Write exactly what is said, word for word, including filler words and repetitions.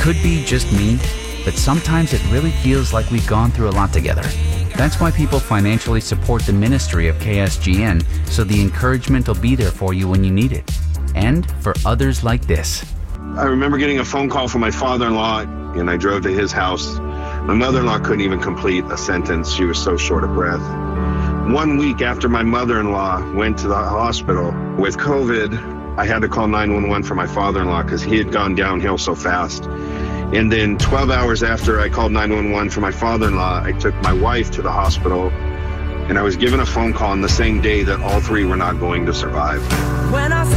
could be just me, but sometimes it really feels like we've gone through a lot together. That's why people financially support the ministry of K S G N, so the encouragement will be there for you when you need it. And for others like this. I remember getting a phone call from my father-in-law, and I drove to his house. My mother-in-law couldn't even complete a sentence. She was so short of breath. One week after my mother-in-law went to the hospital with COVID, I had to call nine one one for my father-in-law because he had gone downhill so fast. And then twelve hours after I called nine one one for my father-in-law, I took my wife to the hospital, and I was given a phone call on the same day that all three were not going to survive. When I